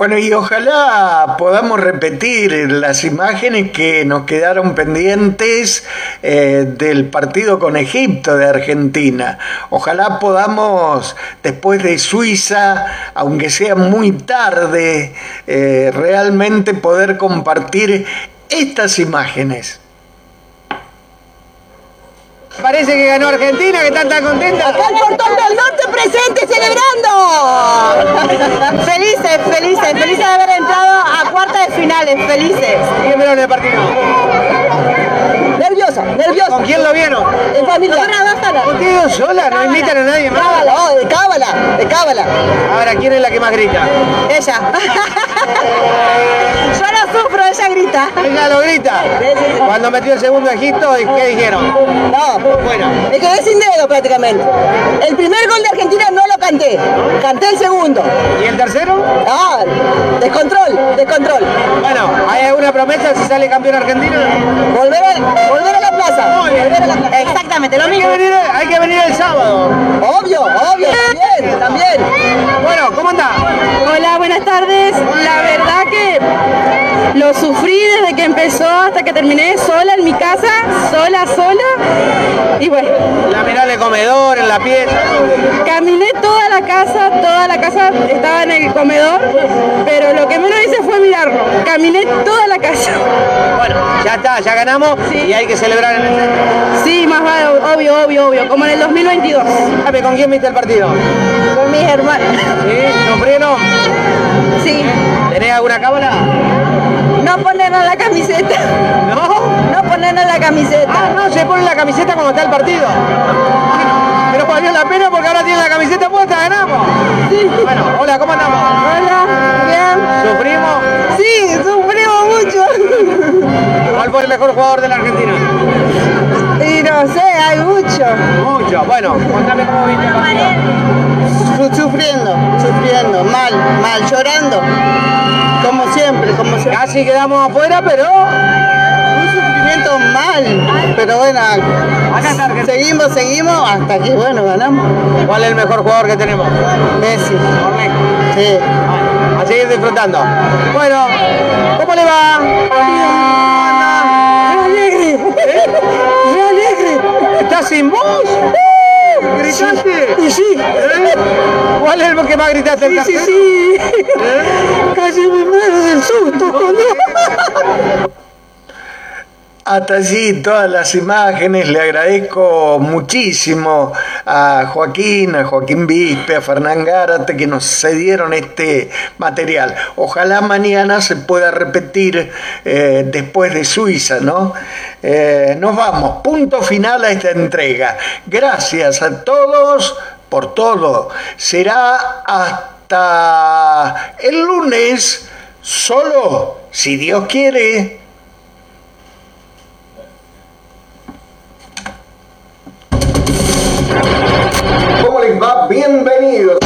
Bueno, y ojalá podamos repetir las imágenes que nos quedaron pendientes del partido con Egipto de Argentina. Ojalá podamos, después de Suiza, aunque sea muy tarde, realmente poder compartir estas imágenes. Parece que ganó Argentina, que están tan contentas. Acá el Portón del Norte presente celebrando. Felices de haber entrado a cuartas de finales, felices. ¿Quién vieron el partido? Nerviosa. ¿Con quién lo vieron? En familia. ¿Contigo sola? ¿No invitan a nadie más? De cábala. Ahora, ¿quién es la que más grita? Ella. Yo no sufro, ella grita. Ella lo grita. Cuando metió el segundo a Egipto, ¿qué dijeron? No, Bueno. me quedé sin dedo prácticamente. El primer gol de Argentina no lo canté el segundo. ¿Y el tercero? Ah, descontrol. Bueno, ¿hay alguna promesa si sale campeón Argentina? Volver a la plaza. Muy bien. Exactamente, lo mismo. Hay que venir el sábado. Obvio, también. Bueno, ¿cómo anda? Hola, buenas tardes. La verdad que lo sufrí desde que empezó hasta que terminé sola en mi casa, sola. Y bueno, La mirá en el comedor, en la pieza. caminé toda la casa estaba en el comedor, pero lo que menos hice fue mirarlo. Caminé toda la casa. Bueno, ya está, ya ganamos y hay que celebrar en el centro. Sí, más vale, obvio, como en el 2022. ¿Con quién viste el partido? Con mis hermanos. ¿Sí? ¿Sufrieron? Sí. ¿Tenés alguna cábala? No ponernos la camiseta. ¿No? No ponernos la camiseta. Ah, no, se pone la camiseta cuando está el partido. Pero valió la pena porque ahora tiene la camiseta puesta, ganamos. Sí. Bueno, hola, ¿cómo andamos? Hola, bien. ¿Sufrimos? Sí, sufrimos mucho. ¿Cuál fue el mejor jugador de la Argentina? Y no sé, hay mucho. Mucho. Bueno, contame cómo viste el partido. Sufriendo, mal, llorando. Como siempre. Casi quedamos afuera, pero Un sufrimiento mal. Pero bueno, acá está Argentina. seguimos hasta que, bueno, ganamos. ¿Cuál es el mejor jugador que tenemos? Messi. Correcto. Sí. A seguir disfrutando. Bueno, ¿cómo le va? Re alegre. ¿Estás sin voz? ¿Gritaste? Y sí. ¿Cuál es el que más gritaste? ¿El cartel? Sí. Casi me muero del susto. Hasta allí todas las imágenes. Le agradezco muchísimo a Joaquín Vispe, a Fernán Gárate, que nos cedieron este material. Ojalá mañana se pueda repetir después de Suiza, ¿no? Nos vamos, punto final a esta entrega. Gracias a todos por todo. Será hasta el lunes, solo si Dios quiere. ¿Cómo les va? Bienvenidos.